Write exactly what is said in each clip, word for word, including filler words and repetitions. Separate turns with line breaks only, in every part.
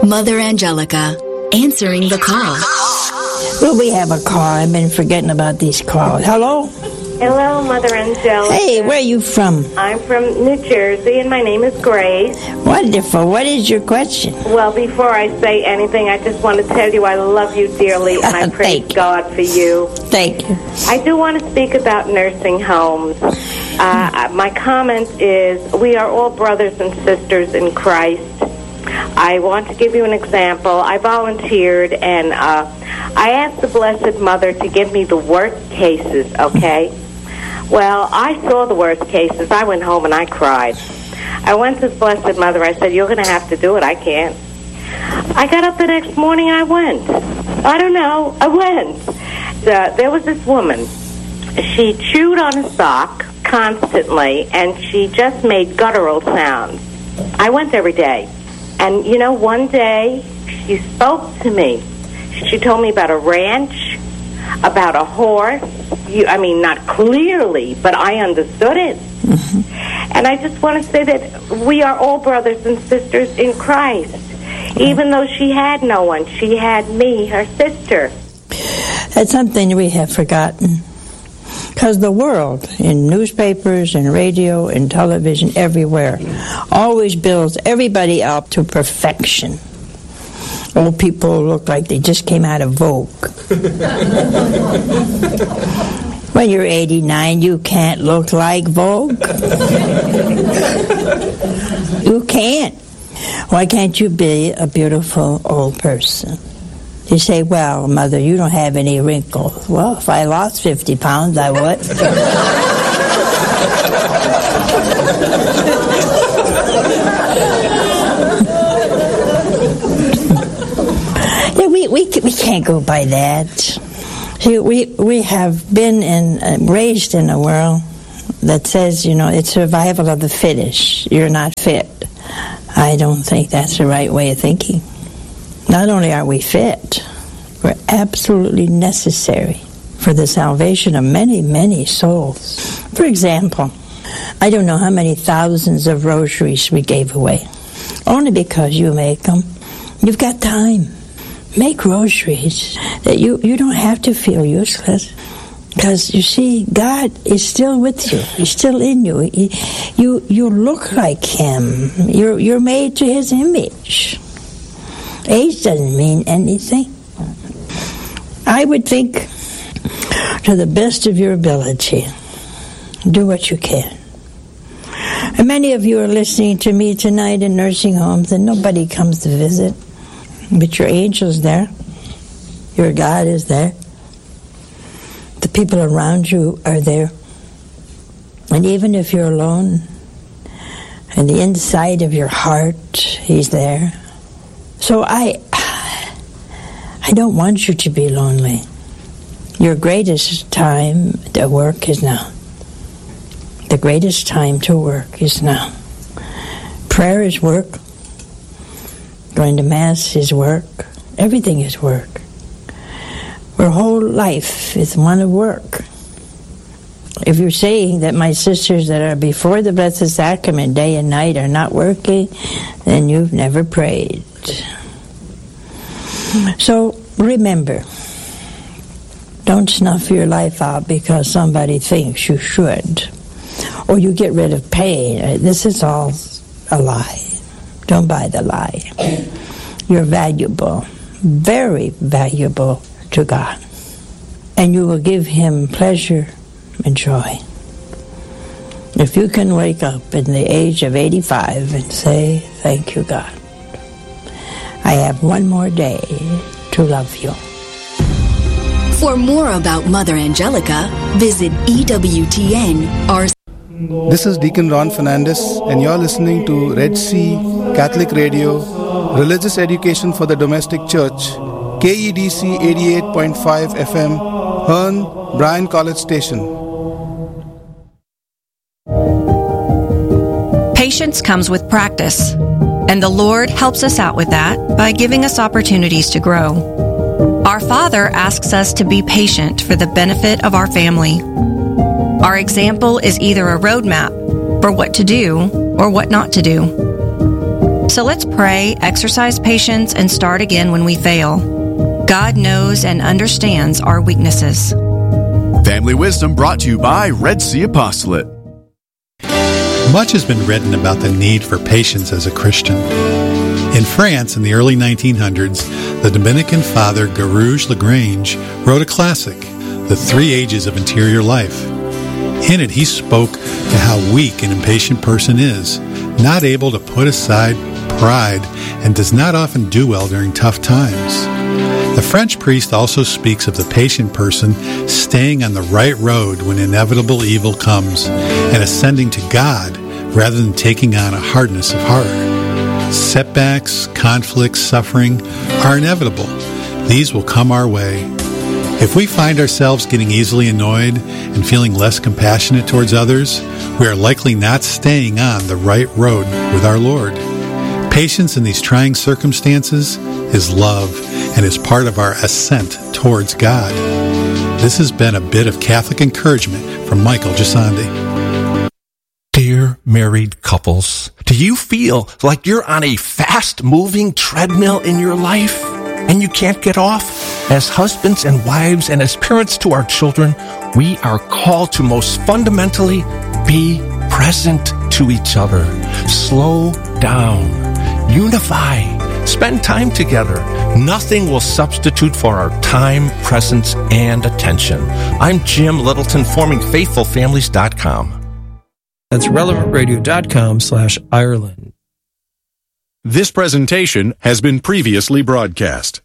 Mother Angelica, answering the call.
Well, we have a call. I've been forgetting about these calls. Hello?
Hello, Mother Angelica.
Hey, where are you from?
I'm from New Jersey, and my name is Grace.
Wonderful. What is your question?
Well, before I say anything, I just want to tell you I love you dearly, and I praise God for you.
Thank you.
I do want to speak about nursing homes. Uh, my comment is we are all brothers and sisters in Christ. I want to give you an example. I volunteered, and uh, I asked the Blessed Mother to give me the worst cases, okay? Well, I saw the worst cases. I went home and I cried. I went to the Blessed Mother. I said, you're going to have to do it. I can't. I got up the next morning. I went. I don't know. I went. Uh, there was this woman. She chewed on a sock constantly, and she just made guttural sounds. I went every day. And, you know, one day she spoke to me. She told me about a ranch, about a horse. You, I mean, not clearly, but I understood it. Mm-hmm. And I just want to say that we are all brothers and sisters in Christ. Mm-hmm. Even though she had no one, she had me, her sister.
That's something we have forgotten. Because the world, in newspapers and radio and television, everywhere, always builds everybody up to perfection. Old people look like they just came out of Vogue. When you're eighty-nine, you can't look like Vogue. You can't. Why can't you be a beautiful old person? You say, well, Mother, you don't have any wrinkles. Well, if I lost fifty pounds, I would. yeah, we, we, we can't go by that. See, we, we have been in, uh, raised in a world that says, you know, it's survival of the fittest. You're not fit. I don't think that's the right way of thinking. Not only are we fit, we're absolutely necessary for the salvation of many, many souls. For example, I don't know how many thousands of rosaries we gave away. Only because you make them. You've got time. Make rosaries that you, you don't have to feel useless. Because, you see, God is still with you. He's still in you. He, you you look like Him. You're, you're made to His image. Age doesn't mean anything. I would think, to the best of your ability, do what you can. And many of you are listening to me tonight in nursing homes, and nobody comes to visit. But your angel's there. Your God is there. The people around you are there. And even if you're alone, in the inside of your heart, He's there. So I, I don't want you to be lonely. Your greatest time to work is now. The greatest time to work is now. Prayer is work. Going to Mass is work. Everything is work. Our whole life is one of work. If you're saying that my sisters that are before the Blessed Sacrament day and night are not working, then you've never prayed. So remember, don't snuff your life out because somebody thinks you should. Or you get rid of pain. This is all a lie. Don't buy the lie. You're valuable, very valuable to God. And you will give Him pleasure and joy. If you can wake up in the age of eighty-five and say, thank you, God. I have one more day to love you.
For more about Mother Angelica, visit E W T N R C.
This is Deacon Ron Fernandez, and you're listening to Red Sea Catholic Radio, Religious Education for the Domestic Church, K E D C eighty-eight point five F M, Hearn, Bryan College Station.
Patience comes with practice, and the Lord helps us out with that by giving us opportunities to grow. Our Father asks us to be patient for the benefit of our family. Our example is either a roadmap for what to do or what not to do. So let's pray, exercise patience, and start again when we fail. God knows and understands our weaknesses.
Family Wisdom brought to you by Red Sea Apostolate.
Much has been written about the need for patience as a Christian. In France in the early nineteen hundreds, the Dominican father Garouge Lagrange wrote a classic, The Three Ages of Interior Life. In it, he spoke to how weak an impatient person is, not able to put aside pride, and does not often do well during tough times. The French priest also speaks of the patient person staying on the right road when inevitable evil comes and ascending to God rather than taking on a hardness of heart. Setbacks, conflicts, suffering are inevitable. These will come our way. If we find ourselves getting easily annoyed and feeling less compassionate towards others, we are likely not staying on the right road with our Lord. Patience in these trying circumstances is love and is part of our ascent towards God. This has been a bit of Catholic encouragement from Michael Gisandi.
Dear married couples, do you feel like you're on a fast-moving treadmill in your life and you can't get off? As husbands and wives and as parents to our children, we are called to most fundamentally be present to each other. Slow down. Unify. Spend time together. Nothing will substitute for our time, presence, and attention. I'm Jim Littleton, forming faithful families dot com.
That's relevant radio dot com slash Ireland.
This presentation has been previously broadcast.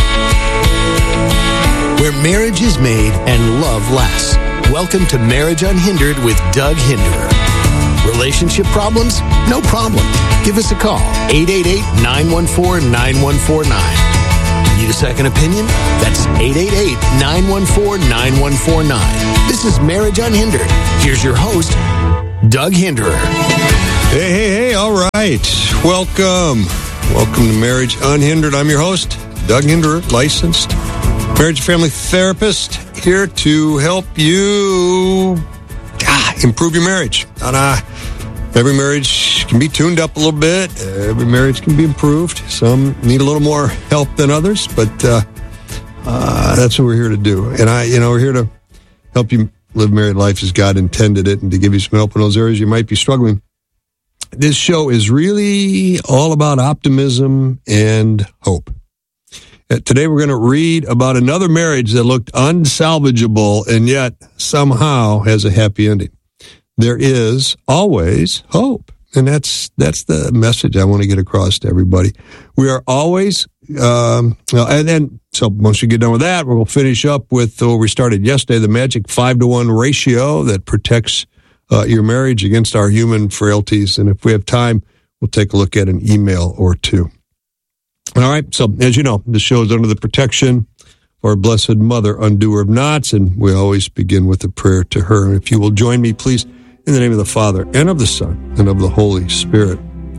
Where marriage is made and love lasts. Welcome to Marriage Unhindered with Doug Hinderer. Relationship problems? No problem. Give us a call, eight eight eight, nine one four, nine one four nine. Need a second opinion? That's eight eight eight, nine one four, nine one four nine. This is Marriage Unhindered. Here's your host, Doug Hinderer.
Hey, hey, hey, all right. Welcome. Welcome to Marriage Unhindered. I'm your host, Doug Hinderer, licensed marriage and family therapist, here to help you ah, improve your marriage. And, uh, every marriage can be tuned up a little bit. Every marriage can be improved. Some need a little more help than others, but uh, uh, that's what we're here to do. And I, you know, we're here to help you live married life as God intended it and to give you some help in those areas you might be struggling. This show is really all about optimism and hope. Uh, today we're going to read about another marriage that looked unsalvageable and yet somehow has a happy ending. There is always hope. And that's that's the message I want to get across to everybody. We are always, um, and then, so once we get done with that, we'll finish up with what we started yesterday, the magic five to one ratio that protects uh, your marriage against our human frailties. And if we have time, we'll take a look at an email or two. All right, so as you know, the show is under the protection of our Blessed Mother, undoer of knots, and we always begin with a prayer to her. And if you will join me, please, in the name of the Father, and of the Son, and of the Holy Spirit.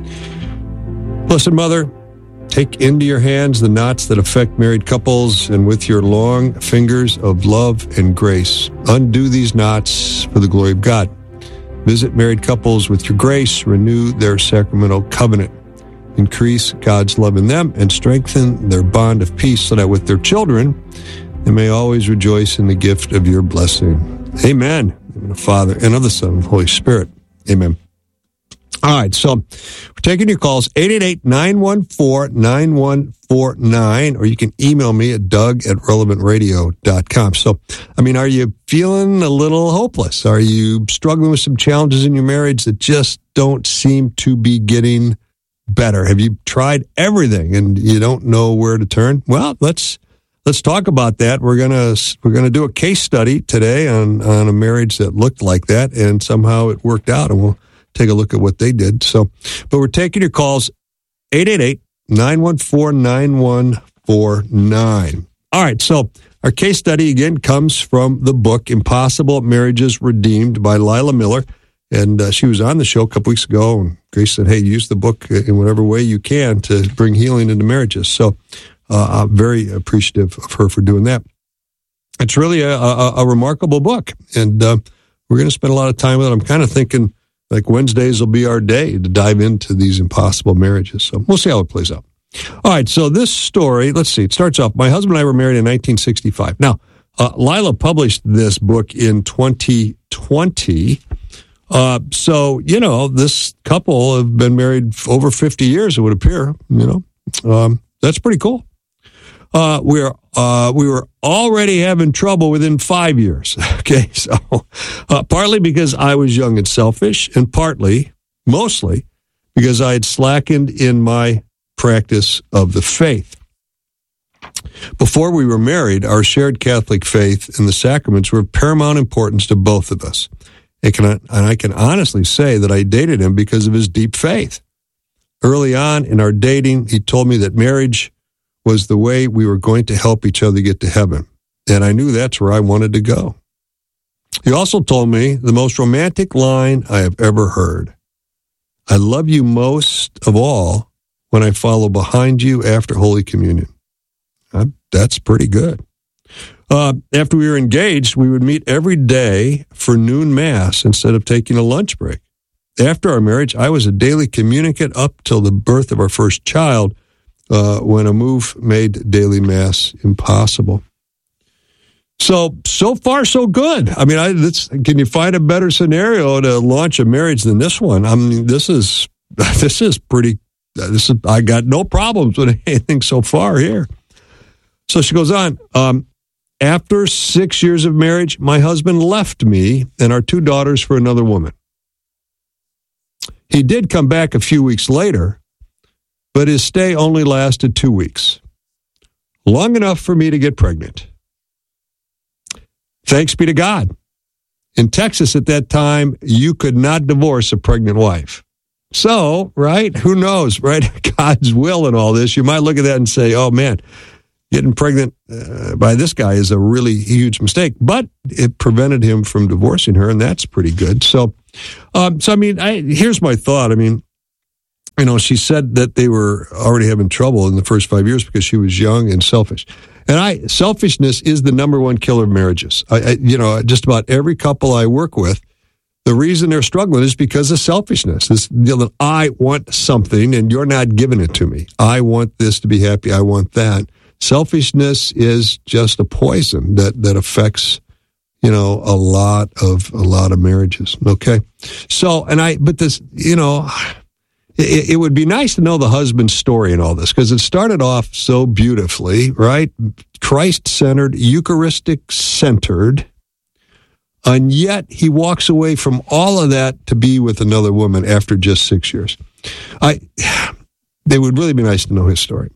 Blessed Mother, take into your hands the knots that affect married couples, and with your long fingers of love and grace, undo these knots for the glory of God. Visit married couples with your grace, renew their sacramental covenant, increase God's love in them, and strengthen their bond of peace so that with their children, they may always rejoice in the gift of your blessing. Amen. In the Father, and of the Son, and the Holy Spirit. Amen. All right, so we're taking your calls, eight eight eight, nine one four, nine one four nine, or you can email me at doug at relevant radio dot com. So, I mean, are you feeling a little hopeless? Are you struggling with some challenges in your marriage that just don't seem to be getting better? Have you tried everything and you don't know where to turn? Well, let's Let's talk about that. We're gonna we're gonna do a case study today on, on a marriage that looked like that, and somehow it worked out, and we'll take a look at what they did. So, but we're taking your calls, eight eight eight, nine one four, nine one four nine. All right, so our case study, again, comes from the book Impossible Marriages Redeemed by Lila Miller, and uh, she was on the show a couple weeks ago, and Grace said, hey, use the book in whatever way you can to bring healing into marriages. So, Uh, I'm very appreciative of her for doing that. It's really a, a, a remarkable book, and uh, we're going to spend a lot of time with it. I'm kind of thinking like Wednesdays will be our day to dive into these impossible marriages. So we'll see how it plays out. All right, so this story, let's see, it starts off, my husband and I were married in nineteen sixty-five. Now, uh, Lila published this book in twenty twenty. Uh, so, you know, this couple have been married over fifty years, it would appear, you know. Um, that's pretty cool. Uh, we're, uh, we were already having trouble within five years. Okay, so uh, partly because I was young and selfish, and partly, mostly, because I had slackened in my practice of the faith. Before we were married, our shared Catholic faith and the sacraments were of paramount importance to both of us. It can, and I can honestly say that I dated him because of his deep faith. Early on in our dating, he told me that marriage was the way we were going to help each other get to heaven, and I knew that's where I wanted to go. He also told me the most romantic line I have ever heard. I love you most of all when I follow behind you after Holy Communion. Uh, that's pretty good. Uh, after we were engaged, we would meet every day for noon mass instead of taking a lunch break. After our marriage, I was a daily communicant up till the birth of our first child, uh, when a move made daily mass impossible. So, so far, so good. I mean, I, this, can you find a better scenario to launch a marriage than this one? I mean, this is this is pretty. This is, I got no problems with anything so far here. So she goes on. Um, after six years of marriage, my husband left me and our two daughters for another woman. He did come back a few weeks later, but his stay only lasted two weeks, long enough for me to get pregnant. Thanks be to God. In Texas at that time, you could not divorce a pregnant wife. So, right, who knows, right? God's will in all this. You might look at that and say, oh, man, getting pregnant uh, by this guy is a really huge mistake. But it prevented him from divorcing her, and that's pretty good. So, um, so I mean, I, here's my thought. I mean, you know, she said that they were already having trouble in the first five years because she was young and selfish. And I, selfishness is the number one killer of marriages. I, I, you know, just about every couple I work with, the reason they're struggling is because of selfishness. This, you know, I want something and you're not giving it to me. I want this to be happy. I want that. Selfishness is just a poison that, that affects, you know, a lot of, a lot of marriages. Okay. So, and I, but this, you know, it, it would be nice to know the husband's story in all this because it started off so beautifully, right? Christ-centered, Eucharistic-centered. And yet he walks away from all of that to be with another woman after just six years. I, it would really be nice to know his story.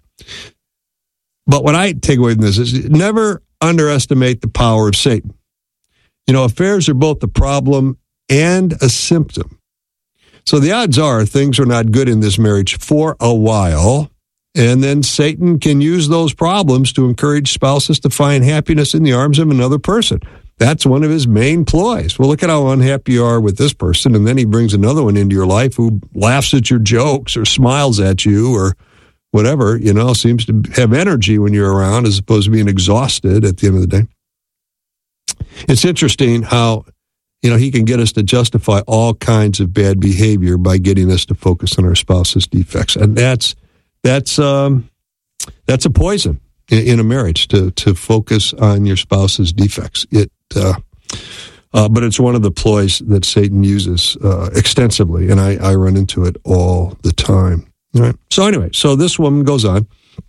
But what I take away from this is never underestimate the power of Satan. You know, affairs are both a problem and a symptom. So the odds are things are not good in this marriage for a while. And then Satan can use those problems to encourage spouses to find happiness in the arms of another person. That's one of his main ploys. Well, look at how unhappy you are with this person, and then he brings another one into your life who laughs at your jokes or smiles at you or whatever, you know, seems to have energy when you're around as opposed to being exhausted at the end of the day. It's interesting how, you know, he can get us to justify all kinds of bad behavior by getting us to focus on our spouse's defects. And that's, that's, um, that's a poison in, in a marriage to, to focus on your spouse's defects. It, Uh, uh, but it's one of the ploys that Satan uses uh, extensively, and I, I run into it all the time. All right. So anyway, so this woman goes on.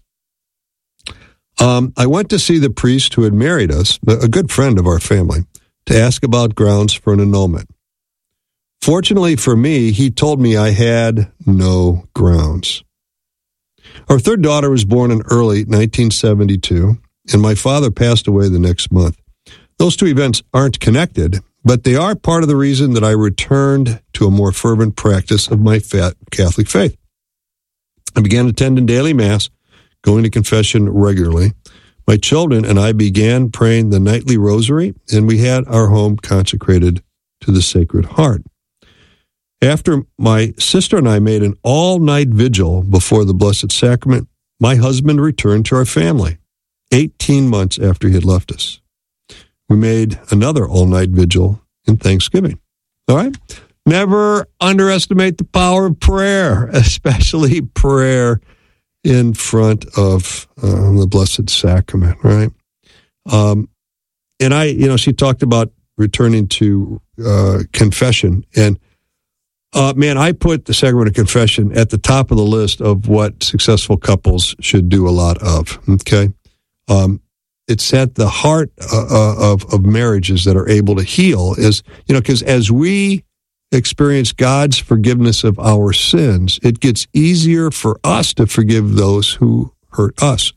Um, I went to see the priest who had married us, a good friend of our family, to ask about grounds for an annulment. Fortunately for me, he told me I had no grounds. Our third daughter was born in early nineteen seventy-two, and my father passed away the next month. Those two events aren't connected, but they are part of the reason that I returned to a more fervent practice of my Catholic faith. I began attending daily Mass, going to confession regularly. My children and I began praying the nightly rosary, and we had our home consecrated to the Sacred Heart. After my sister and I made an all-night vigil before the Blessed Sacrament, my husband returned to our family, eighteen months after he had left us. We made another all-night vigil in Thanksgiving. All right? Never underestimate the power of prayer, especially prayer in front of uh, the Blessed Sacrament, right? Um, and I, you know, she talked about returning to uh, confession. And, uh, man, I put the Sacrament of Confession at the top of the list of what successful couples should do a lot of, okay? Um, it's at the heart uh, of, of marriages that are able to heal is, you know, because as we experience God's forgiveness of our sins, it gets easier for us to forgive those who hurt us.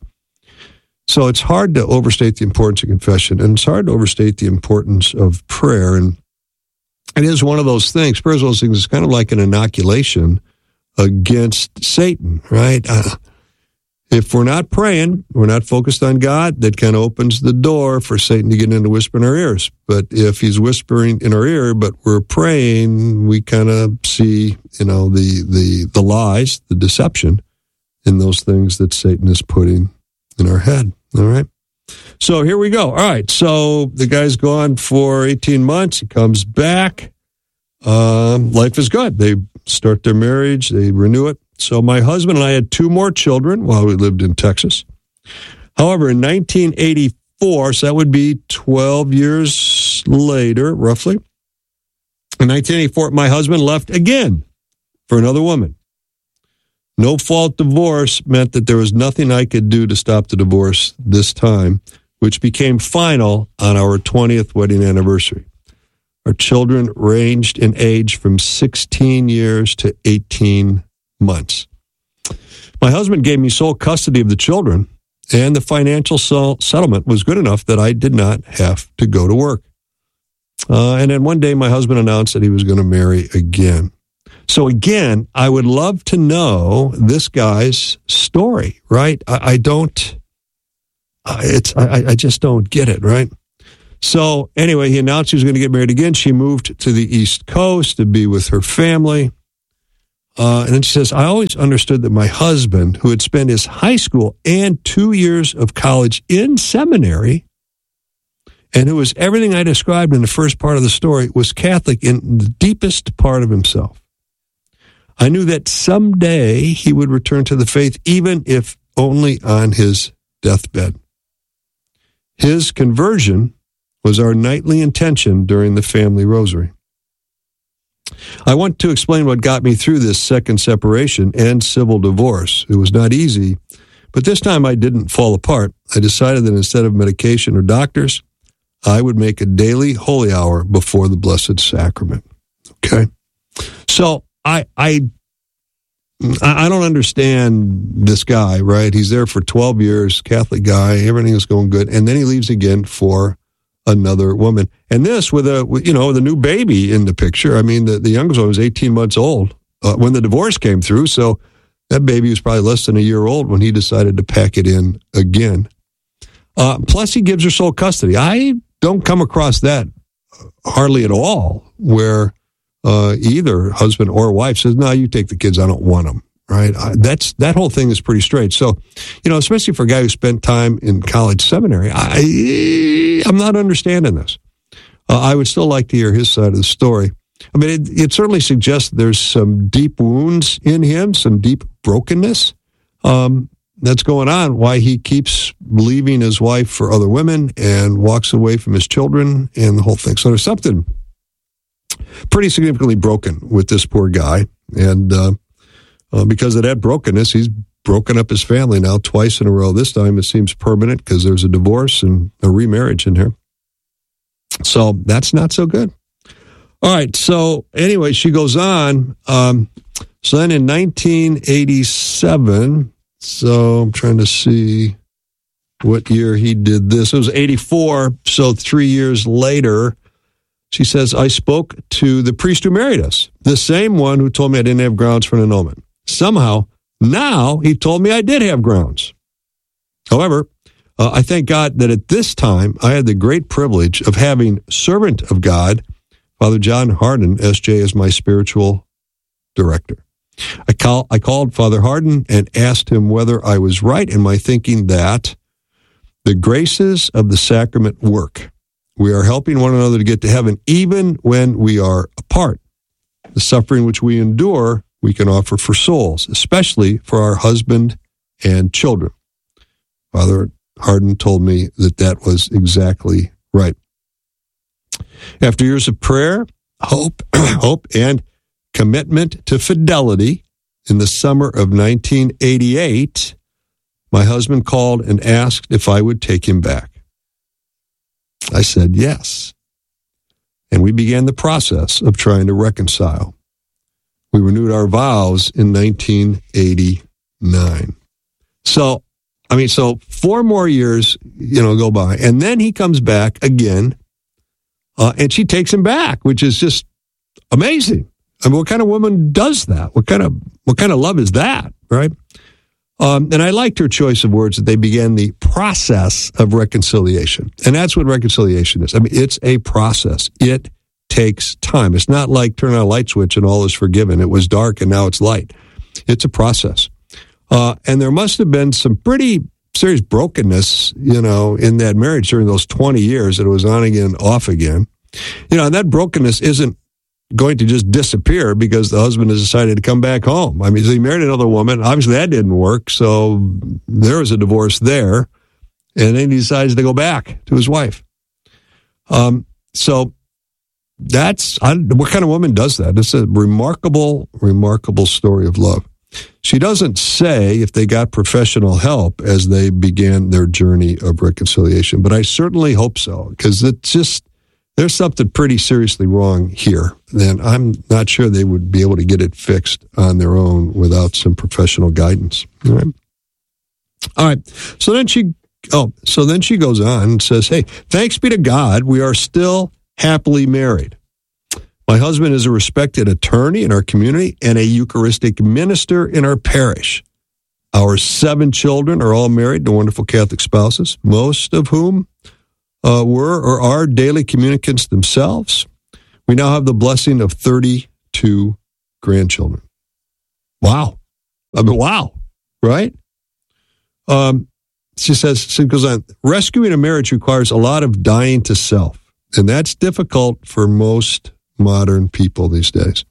So it's hard to overstate the importance of confession, and it's hard to overstate the importance of prayer. And it is one of those things. Prayer is one of those things. It's kind of like an inoculation against Satan, right? Uh, if we're not praying, we're not focused on God, that kind of opens the door for Satan to get in to whisper in our ears. But if he's whispering in our ear, but we're praying, we kind of see, you know, the, the, the lies, the deception in those things that Satan is putting in our head. All right. So here we go. All right. So the guy's gone for eighteen months. He comes back. Um, life is good. They start their marriage. They renew it. So my husband and I had two more children while we lived in Texas. However, in nineteen eighty-four, so that would be twelve years later, roughly, in nineteen eighty-four, my husband left again for another woman. No-fault divorce meant that there was nothing I could do to stop the divorce this time, which became final on our twentieth wedding anniversary. Our children ranged in age from sixteen years to eighteen months. My husband gave me sole custody of the children, and the financial settlement was good enough that I did not have to go to work. Uh, and then one day my husband announced that he was going to marry again. So again, I would love to know this guy's story, right? I, I don't, it's, I, I just don't get it, right? So anyway, he announced he was going to get married again. She moved to the East Coast to be with her family. Uh, and then she says, I always understood that my husband, who had spent his high school and two years of college in seminary, and who was everything I described in the first part of the story, was Catholic in the deepest part of himself. I knew that someday he would return to the faith, even if only on his deathbed. His conversion was our nightly intention during the family rosary. I want to explain what got me through this second separation and civil divorce. It was not easy, but this time I didn't fall apart. I decided that instead of medication or doctors, I would make a daily holy hour before the Blessed Sacrament. Okay? So I I I don't understand this guy, right? He's there for twelve years, Catholic guy, everything is going good, and then he leaves again for another woman. And this with a, you know, with a new baby in the picture. I mean, the, the youngest one was eighteen months old uh, when the divorce came through, so that baby was probably less than a year old when he decided to pack it in again. Uh, plus, he gives her sole custody. I don't come across that hardly at all, where uh, either husband or wife says, no, you take the kids, I don't want them, right? I, that's that whole thing is pretty straight. So, you know, especially for a guy who spent time in college seminary, I, I'm not understanding this. Uh, I would still like to hear his side of the story. I mean, it, it certainly suggests there's some deep wounds in him, some deep brokenness um, that's going on, why he keeps leaving his wife for other women and walks away from his children and the whole thing. So there's something pretty significantly broken with this poor guy. And uh, uh, because of that brokenness, he's broken up his family now twice in a row. This time it seems permanent because there's a divorce and a remarriage in here. So that's not so good. All right. So anyway, she goes on. Um, so then in nineteen eighty-seven, so I'm trying to see what year he did this. It was eighty-four. So three years later, she says, I spoke to the priest who married us, the same one who told me I didn't have grounds for an annulment. Somehow, now he told me I did have grounds. However, uh, I thank God that at this time, I had the great privilege of having servant of God, Father John Hardin, S J, as my spiritual director. I, call, I called Father Hardin and asked him whether I was right in my thinking that the graces of the sacrament work. We are helping one another to get to heaven even when we are apart. The suffering which we endure, we can offer for souls, especially for our husband and children. Father Hardin told me that that was exactly right. After years of prayer, hope, hope, and commitment to fidelity, in the summer of nineteen eighty-eight, my husband called and asked if I would take him back. I said yes. And we began the process of trying to reconcile. We renewed our vows in nineteen eighty-nine. So, I mean, so four more years, you know, go by. And then he comes back again, uh, and she takes him back, which is just amazing. I mean, what kind of woman does that? What kind of what kind of love is that, right? Um, and I liked her choice of words that they began the process of reconciliation. And that's what reconciliation is. I mean, it's a process. It takes time. It's not like turn on a light switch and all is forgiven. It was dark and now it's light. It's a process. Uh, and there must have been some pretty serious brokenness, you know, in that marriage during those twenty years that it was on again, off again. You know, and that brokenness isn't going to just disappear because the husband has decided to come back home. I mean, so he married another woman. Obviously, that didn't work, so there was a divorce there. And then he decides to go back to his wife. Um, so that's, I, what kind of woman does that? It's a remarkable, remarkable story of love. She doesn't say if they got professional help as they began their journey of reconciliation, but I certainly hope so, because it's just, there's something pretty seriously wrong here. And I'm not sure they would be able to get it fixed on their own without some professional guidance. All right. All right. So then she, oh, so then she goes on and says, hey, thanks be to God, we are still happily married. My husband is a respected attorney in our community and a Eucharistic minister in our parish. Our seven children are all married to wonderful Catholic spouses, most of whom uh, were or are daily communicants themselves. We now have the blessing of thirty-two grandchildren. Wow. I mean, wow, right? Um, she says, she goes on, rescuing a marriage requires a lot of dying to self, and that's difficult for most modern people these days.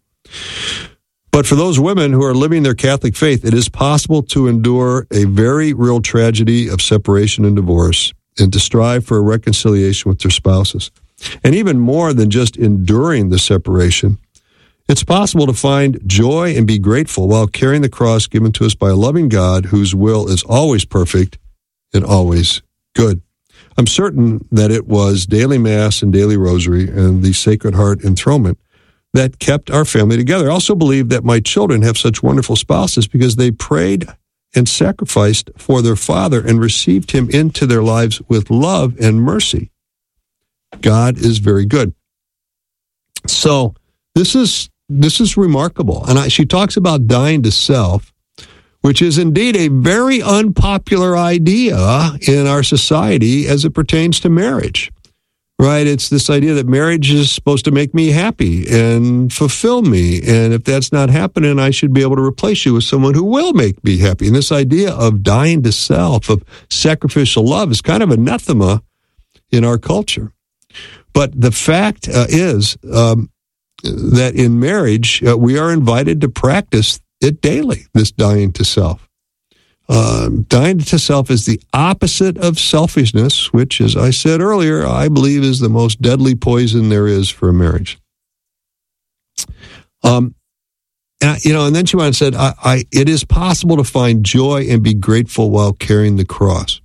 But for those women who are living their Catholic faith, it is possible to endure a very real tragedy of separation and divorce and to strive for a reconciliation with their spouses. And even more than just enduring the separation, it's possible to find joy and be grateful while carrying the cross given to us by a loving God whose will is always perfect and always good. I'm certain that it was daily Mass and daily Rosary and the Sacred Heart enthronement that kept our family together. I also believe that my children have such wonderful spouses because they prayed and sacrificed for their father and received him into their lives with love and mercy. God is very good. So this is this is remarkable. And I, she talks about dying to self, which is indeed a very unpopular idea in our society as it pertains to marriage, right? It's this idea that marriage is supposed to make me happy and fulfill me. And if that's not happening, I should be able to replace you with someone who will make me happy. And this idea of dying to self, of sacrificial love, is kind of anathema in our culture. But the fact uh, is um, that in marriage, uh, we are invited to practice it daily, this dying to self. Uh, dying to self is the opposite of selfishness, which, as I said earlier, I believe is the most deadly poison there is for a marriage. Um, and, you know, and then she went and said, I, I, it is possible to find joy and be grateful while carrying the cross.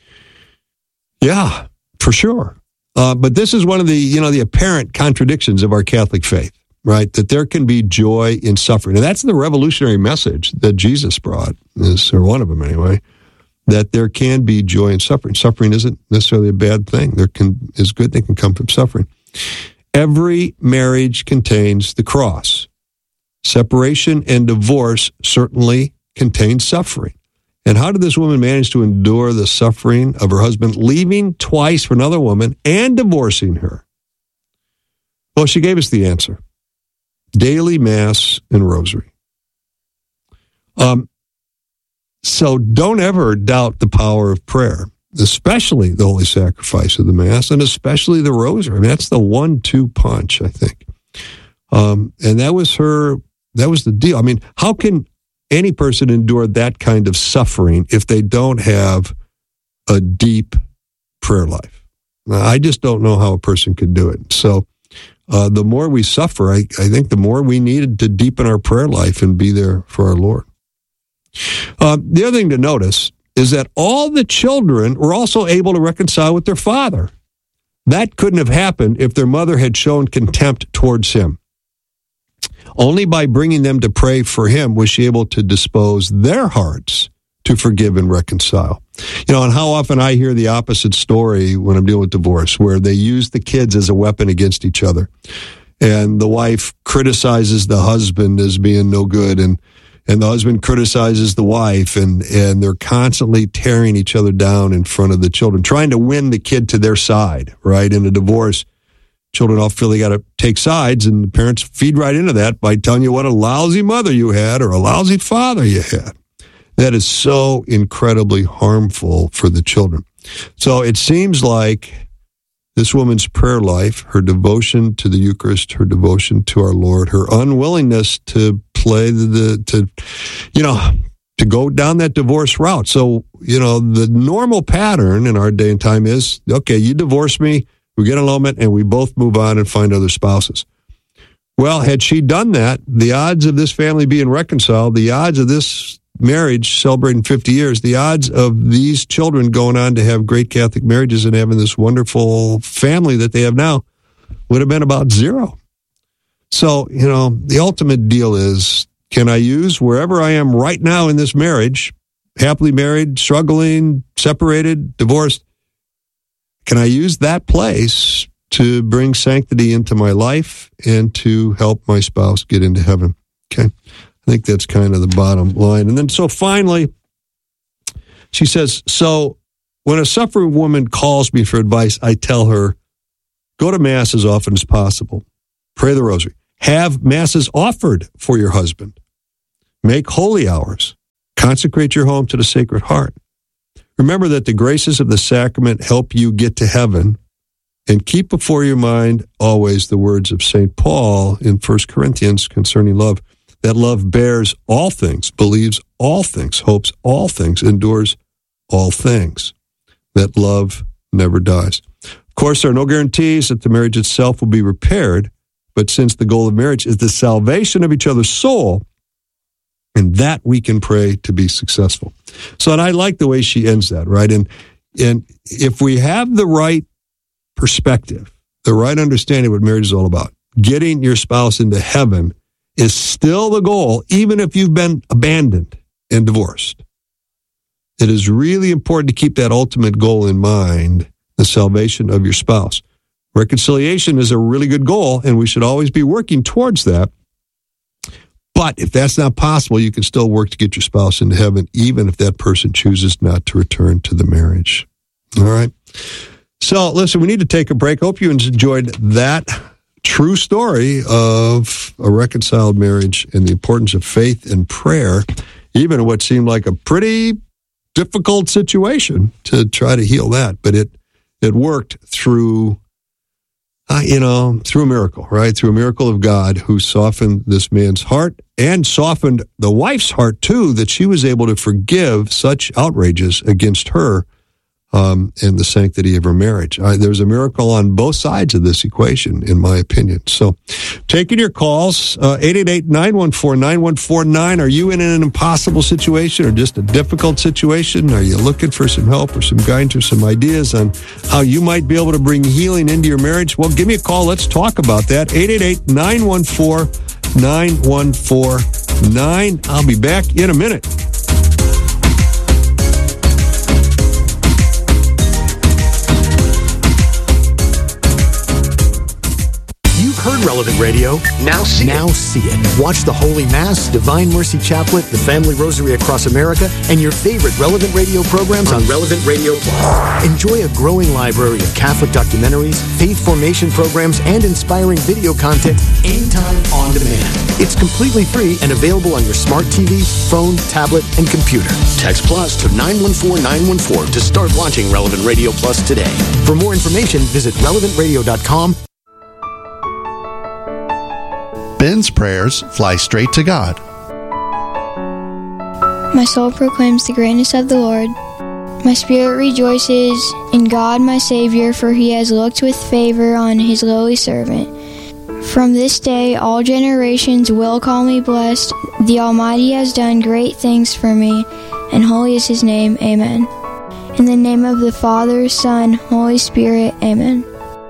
Yeah, for sure. Uh, but this is one of the, you know, the apparent contradictions of our Catholic faith, right? That there can be joy in suffering. And that's the revolutionary message that Jesus brought, is, or one of them anyway, that there can be joy in suffering. Suffering isn't necessarily a bad thing. There can is good that can come from suffering. Every marriage contains the cross. Separation and divorce certainly contain suffering. And how did this woman manage to endure the suffering of her husband leaving twice for another woman and divorcing her? Well, she gave us the answer. Daily Mass and Rosary. Um, so don't ever doubt the power of prayer, especially the Holy Sacrifice of the Mass and especially the Rosary. I mean, that's the one two punch, I think. Um, and that was her, that was the deal. I mean, how can any person endure that kind of suffering if they don't have a deep prayer life? I just don't know how a person could do it. So uh, the more we suffer, I, I think the more we needed to deepen our prayer life and be there for our Lord. Uh, the other thing to notice is that all the children were also able to reconcile with their father. That couldn't have happened if their mother had shown contempt towards him. Only by bringing them to pray for him was she able to dispose their hearts to forgive and reconcile. You know, and how often I hear the opposite story when I'm dealing with divorce, where they use the kids as a weapon against each other. And the wife criticizes the husband as being no good, and And the husband criticizes the wife, and, and they're constantly tearing each other down in front of the children, trying to win the kid to their side, right? In a divorce, children all feel they got to take sides, and the parents feed right into that by telling you what a lousy mother you had or a lousy father you had. That is so incredibly harmful for the children. So it seems like this woman's prayer life, her devotion to the Eucharist, her devotion to our Lord, her unwillingness to play the, the to, you know, to go down that divorce route. So, you know, the normal pattern in our day and time is, okay, you divorce me, we get an annulment, and we both move on and find other spouses. Well, had she done that, the odds of this family being reconciled, the odds of this marriage celebrating fifty years, the odds of these children going on to have great Catholic marriages and having this wonderful family that they have now would have been about zero. So, you know, the ultimate deal is, can I use wherever I am right now in this marriage, happily married, struggling, separated, divorced, can I use that place to bring sanctity into my life and to help my spouse get into heaven? Okay. I think that's kind of the bottom line. And then so finally, she says, so when a suffering woman calls me for advice, I tell her, go to Mass as often as possible. Pray the rosary. Have Masses offered for your husband. Make holy hours. Consecrate your home to the Sacred Heart. Remember that the graces of the sacrament help you get to heaven, and keep before your mind always the words of Saint Paul in First Corinthians concerning love, that love bears all things, believes all things, hopes all things, endures all things, that love never dies. Of course, there are no guarantees that the marriage itself will be repaired, but since the goal of marriage is the salvation of each other's soul, and that we can pray to be successful. So, and I like the way she ends that, right? And, and if we have the right perspective, the right understanding of what marriage is all about, getting your spouse into heaven is still the goal, even if you've been abandoned and divorced. It is really important to keep that ultimate goal in mind, the salvation of your spouse. Reconciliation is a really good goal, and we should always be working towards that. But if that's not possible, you can still work to get your spouse into heaven, even if that person chooses not to return to the marriage. All right? So, listen, we need to take a break. Hope you enjoyed that true story of a reconciled marriage and the importance of faith and prayer, even in what seemed like a pretty difficult situation to try to heal that. But it it worked through, uh, you know, through a miracle, right? Through a miracle of God who softened this man's heart and softened the wife's heart, too, that she was able to forgive such outrages against her Um, and the sanctity of her marriage. Uh, there's a miracle on both sides of this equation, in my opinion. So, taking your calls, uh, eight eight eight, nine one four, nine one four nine. Are you in an impossible situation or just a difficult situation? Are you looking for some help or some guidance or some ideas on how you might be able to bring healing into your marriage? Well, give me a call. Let's talk about that. eight eight eight, nine one four, nine one four nine. I'll be back in a minute.
Heard Relevant Radio? Now see now it. Now see it. Watch the Holy Mass, Divine Mercy Chaplet, the Family Rosary Across America, and your favorite Relevant Radio programs on Relevant Radio Plus. Enjoy a growing library of Catholic documentaries, faith formation programs, and inspiring video content anytime on demand. It's completely free and available on your smart T V, phone, tablet, and computer. Text Plus to nine one four nine one four to start watching Relevant Radio Plus today. For more information, visit relevant radio dot com.
Heaven's prayers fly straight to God.
My soul proclaims the greatness of the Lord. My spirit rejoices in God my Savior, for he has looked with favor on his lowly servant. From this day all generations will call me blessed. The Almighty has done great things for me, and holy is his name. Amen. In the name of the Father, Son, Holy Spirit. Amen.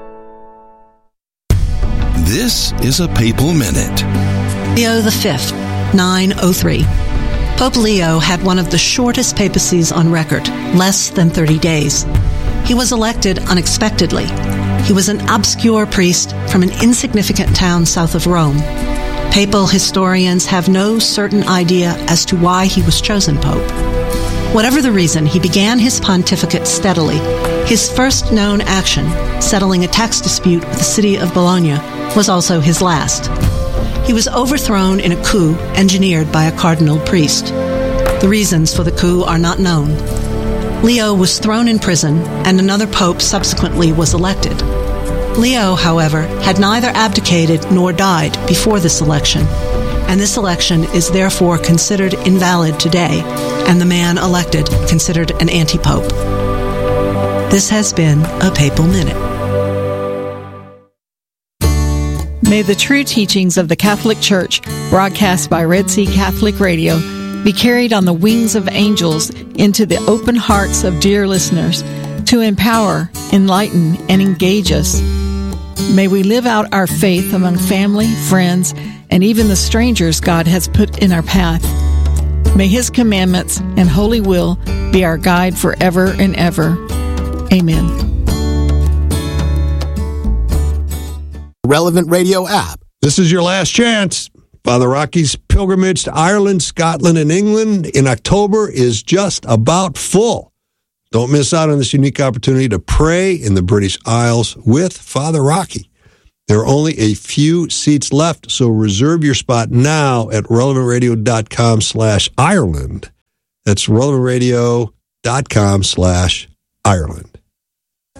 This is a Papal Minute.
Leo the Fifth, nine oh three. Pope Leo had one of the shortest papacies on record, less than thirty days. He was elected unexpectedly. He was an obscure priest from an insignificant town south of Rome. Papal historians have no certain idea as to why he was chosen pope. Whatever the reason, he began his pontificate steadily. His first known action, settling a tax dispute with the city of Bologna, was also his last. He was overthrown in a coup engineered by a cardinal priest. The reasons for the coup are not known. Leo was thrown in prison, and another pope subsequently was elected. Leo, however, had neither abdicated nor died before this election, and this election is therefore considered invalid today, and the man elected considered an anti-pope. This has been a Papal Minute.
May the true teachings of the Catholic Church, broadcast by Red Sea Catholic Radio, be carried on the wings of angels into the open hearts of dear listeners to empower, enlighten, and engage us. May we live out our faith among family, friends, and even the strangers God has put in our path. May His commandments and holy will be our guide forever and ever. Amen.
Relevant Radio app.
This is your last chance. Father Rocky's pilgrimage to Ireland, Scotland, and England in October is just about full. Don't miss out on this unique opportunity to pray in the British Isles with Father Rocky. There are only a few seats left, so reserve your spot now at relevantradio.com slash Ireland. That's relevantradio.com slash Ireland.